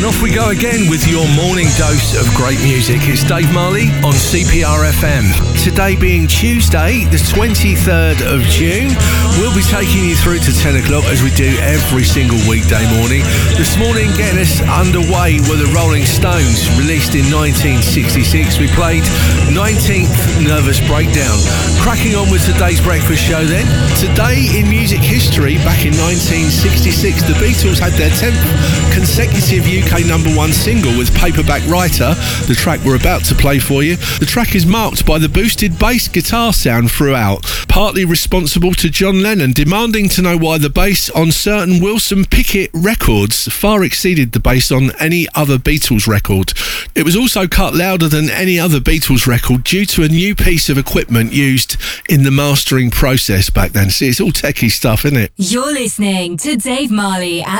off we go again with your morning dose of great music. It's Dave Marley on CPR FM. Today being Tuesday, the 23rd of June, we'll be taking you through to 10 o'clock as we do every single weekday morning. This morning, getting us underway were the Rolling Stones, released in 1966. We played 19th Nervous Breakdown. Cracking on with today's breakfast show then. Today in music history, back in 1966, the Beatles had their 10th consecutive UK #1 single with Paperback Writer, the track we're about to play for you. The track is marked by the boosted bass guitar sound throughout, partly responsible to John Lennon demanding to know why the bass on certain Wilson Pickett records far exceeded the bass on any other Beatles record. It was also cut louder than any other Beatles record due to a new piece of equipment used in the mastering process back then. See, it's all techie stuff, isn't it? You're listening to Dave Marley at